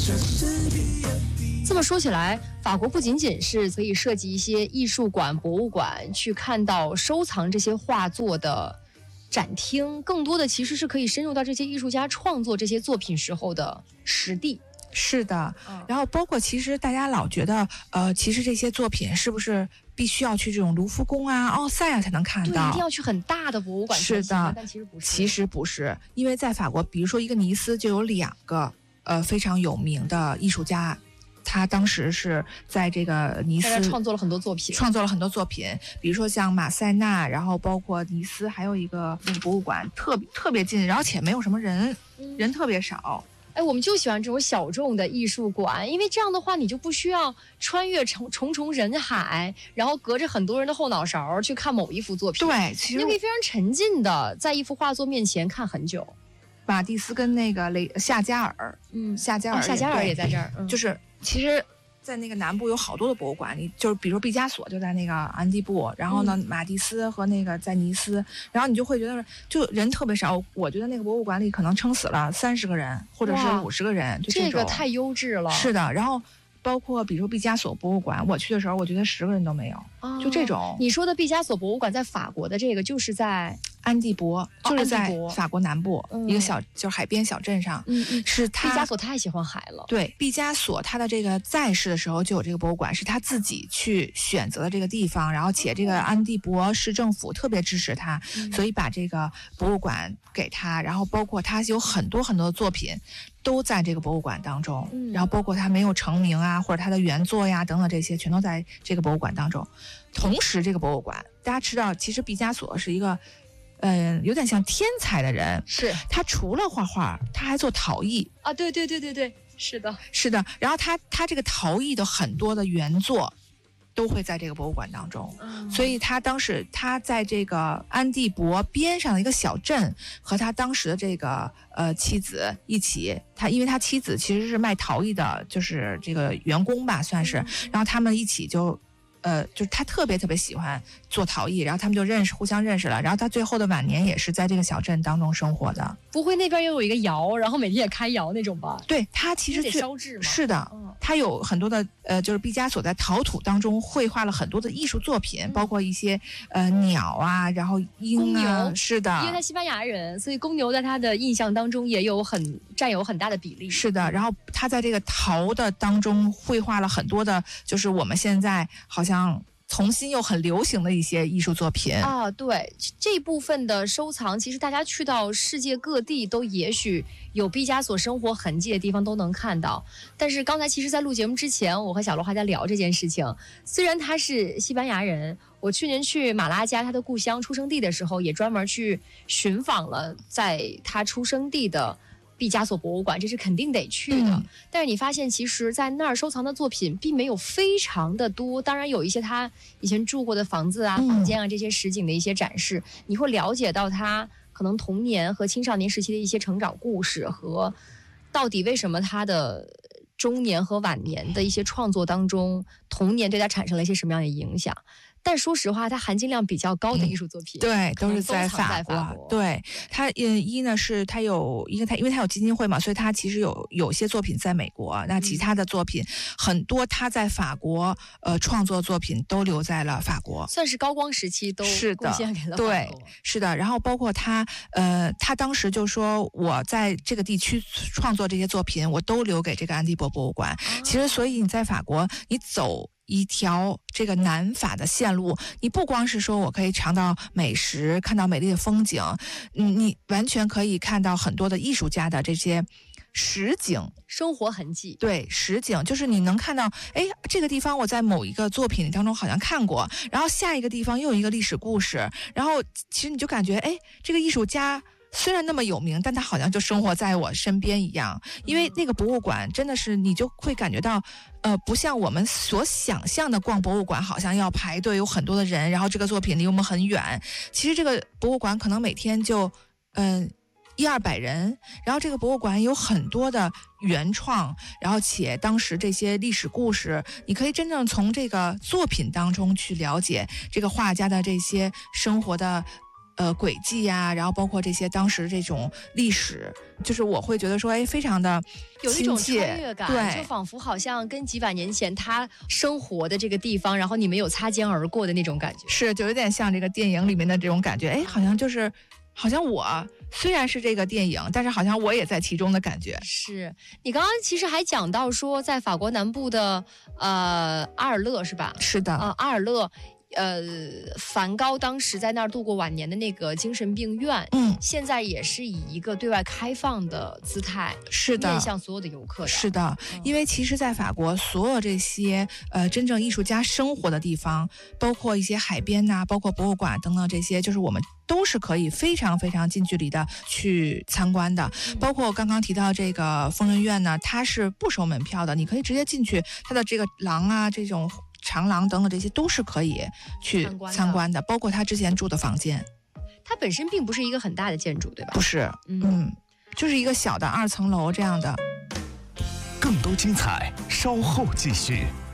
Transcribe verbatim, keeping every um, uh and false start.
这么说起来，法国不仅仅是可以设计一些艺术馆、博物馆，去看到收藏这些画作的展厅，更多的其实是可以深入到这些艺术家创作这些作品时候的实地。 是的，然后包括其实大家老觉得，呃，其实这些作品是不是必须要去这种卢浮宫啊、奥赛啊才能看到？ 对，一定要去很大的博物馆才行。 是的， 但其实不是。 其实不是，因为在法国，比如说一个尼斯就有两个呃非常有名的艺术家。他当时是在这个尼斯创作了很多作品， 创作了很多作品，比如说像马塞纳，然后包括尼斯，还有一个那个博物馆特别特别近，而且没有什么人，嗯、人特别少。 哎，我们就喜欢这种小众的艺术馆，因为这样的话，你就不需要穿越重重重人海，然后隔着很多人的后脑勺去看某一幅作品。 对，其实你可以非常沉浸的在一幅画作面前看很久。 马蒂斯跟那个雷夏加尔，嗯，夏加尔、 哦，夏加尔也在这儿， 嗯、就是。其实，在那个南部有好多的博物馆，你就是比如毕加索就在那个安蒂布，然后呢，嗯、马蒂斯和那个在尼斯，然后你就会觉得就人特别少。我觉得那个博物馆里可能撑死了三十个人，或者是五十个人，就 这, 这个太优质了。 是的，然后包括比如毕加索博物馆，我去的时候，我觉得十个人都没有，哦、就这种。 你说的毕加索博物馆在法国的这个，就是在。 安蒂博就是在法国南部、哦、一个小就是海边小镇上， 嗯嗯， 是他毕加索太喜欢海了。 对，毕加索他的这个在世的时候就有这个博物馆，是他自己去选择的这个地方，然后且这个安蒂博市政府特别支持他、嗯，所以把这个博物馆给他，然后包括他有很多很多的作品都在这个博物馆当中、嗯，然后包括他没有成名啊，或者他的原作呀等等这些全都在这个博物馆当中。同时这个博物馆大家知道，其实毕加索是一个嗯，有点像天才的人， 是他除了画画，他还做陶艺啊，对对对对对，是的， 是的。然后他他这个陶艺的很多的原作都会在这个博物馆当中，嗯、所以他当时他在这个安蒂博边上的一个小镇，和他当时的这个呃妻子一起，他因为他妻子其实是卖陶艺的，就是这个员工吧算是，嗯、然后他们一起就。呃，就是他特别特别喜欢做陶艺，然后他们就认识，互相认识了。然后他最后的晚年也是在这个小镇当中生活的。 不会那边又有一个窑，然后每天也开窑那种吧？ 对，他其实得烧制嘛。 是的，嗯、他有很多的呃，就是毕加索在陶土当中绘画了很多的艺术作品，嗯、包括一些呃鸟啊，然后鹰啊，是的。 因为他西班牙人，所以公牛在他的印象当中也有很占有很大的比例。 是的，然后他在这个陶的当中绘画了很多的，就是我们现在好像。像重新又很流行的一些艺术作品啊，对这部分的收藏，其实大家去到世界各地都也许有毕加索生活痕迹的地方都能看到。但是刚才其实在录节目之前，我和小罗还在聊这件事情。虽然他是西班牙人，我去年去马拉加他的故乡出生地的时候，也专门去寻访了在他出生地的毕加索博物馆，这是肯定得去的、嗯、但是你发现其实在那儿收藏的作品并没有非常的多，当然有一些他以前住过的房子啊、嗯、房间啊这些实景的一些展示，你会了解到他可能童年和青少年时期的一些成长故事，和到底为什么他的中年和晚年的一些创作当中，童年对他产生了一些什么样的影响。但说实话，它含金量比较高的艺术作品， 嗯、对，都是在法国。法国对，它嗯一呢是它有一个它，因为它有基金会嘛，所以它其实有有些作品在美国，那其他的作品、嗯、很多它在法国呃创作作品都留在了法国， 算是高光时期都贡献给了法国。 对，是的。然后包括他呃，他当时就说我在这个地区创作这些作品，我都留给这个安蒂博博物馆。啊、其实，所以你在法国，你走一条这个南法的线路，你不光是说我可以尝到美食，看到美丽的风景，嗯，你完全可以看到很多的艺术家的这些实景生活痕迹。 对，实景就是你能看到，哎，这个地方我在某一个作品当中好像看过，然后下一个地方又有一个历史故事，然后其实你就感觉，哎，这个艺术家虽然那么有名，但他好像就生活在我身边一样。因为那个博物馆真的是你就会感觉到呃，不像我们所想象的逛博物馆好像要排队有很多的人，然后这个作品离我们很远。其实这个博物馆可能每天就嗯、呃、一二百人，然后这个博物馆有很多的原创，然后且当时这些历史故事，你可以真正从这个作品当中去了解这个画家的这些生活的呃轨迹呀，然后包括这些当时这种历史，就是我会觉得说，哎，非常的有一种亲切穿越感， 对， 就仿佛好像跟几百年前他生活的这个地方，然后你们有擦肩而过的那种感觉。 是，就有点像这个电影里面的这种感觉，哎，好像就是好像我虽然是这个电影，但是好像我也在其中的感觉。 是你刚刚其实还讲到说，在法国南部的呃阿尔勒是吧？ 是的， 呃，阿尔勒。呃，梵高当时在那儿度过晚年的那个精神病院， 嗯， 现在也是以一个对外开放的姿态， 是的， 面向所有的游客的。 是的， 嗯、 因为其实，在法国所有这些呃真正艺术家生活的地方，包括一些海边呐、啊，包括博物馆等等这些，就是我们都是可以非常非常近距离的去参观的。嗯、包括刚刚提到这个疯人院呢，它是不收门票的，你可以直接进去，它的这个廊啊这种。长廊等等，这些都是可以去参观的，参观的包括他之前住的房间。 它本身并不是一个很大的建筑，对吧？ 不是，嗯，嗯就是一个小的二层楼这样的。 更多精彩，稍后继续。